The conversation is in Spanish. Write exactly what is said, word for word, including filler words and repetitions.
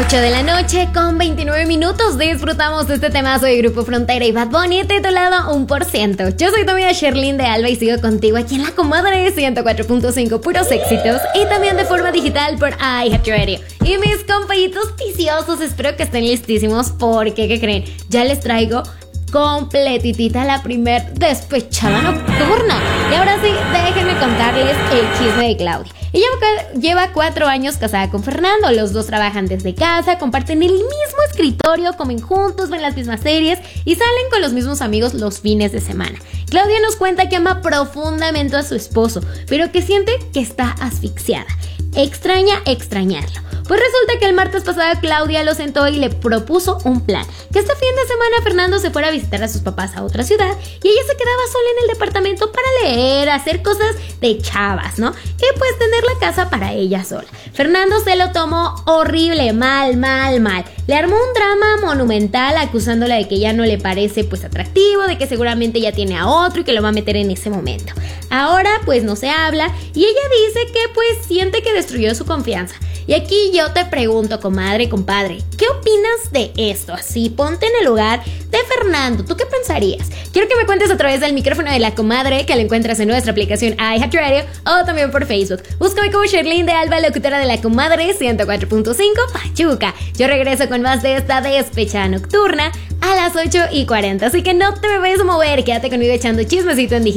ocho de la noche con veintinueve minutos disfrutamos de este temazo de Grupo Frontera y Bad Bunny titulado un por ciento. Yo soy tu amiga Sherlyn de Alba y sigo contigo aquí en La Comadre ciento cuatro punto cinco, puros éxitos, y también de forma digital por iHeartRadio. Y mis compañitos viciosos, espero que estén listísimos porque, ¿qué creen? Ya les traigo completitita la primer despechada nocturna. Y ahora sí, déjenme contarles el chisme de Claudia. Ella lleva cuatro años casada con Fernando. Los dos trabajan desde casa, comparten el mismo escritorio, comen juntos, ven las mismas series y salen con los mismos amigos los fines de semana. Claudia nos cuenta que ama profundamente a su esposo, pero que siente que está asfixiada. Extraña extrañarlo. Pues resulta que el martes pasado Claudia lo sentó y le propuso un plan: que este fin de semana Fernando se fuera a visitar a sus papás a otra ciudad y ella se quedaba sola en el departamento para leer, hacer cosas de chavas, ¿no? Y pues tener la casa para ella sola. Fernando se lo tomó horrible, mal, mal, mal. Le armó un drama monumental acusándola de que ya no le parece pues atractivo, de que seguramente ya tiene a otro y que lo va a meter en ese momento. Ahora pues no se habla y ella dice que pues siente que destruyó su confianza. Y aquí yo te pregunto, comadre, compadre, ¿qué opinas de esto? Así, ponte en el lugar de Fernando. ¿Tú qué pensarías? Quiero que me cuentes a través del micrófono de La Comadre, que lo encuentras en nuestra aplicación iHeartRadio o también por Facebook. Búscame como Sherlyn de Alba, locutora de La Comadre ciento cuatro punto cinco, Pachuca. Yo regreso con más de esta despechada nocturna a las ocho y cuarenta. Así que no te me vayas a mover, quédate conmigo echando chismecito en digital.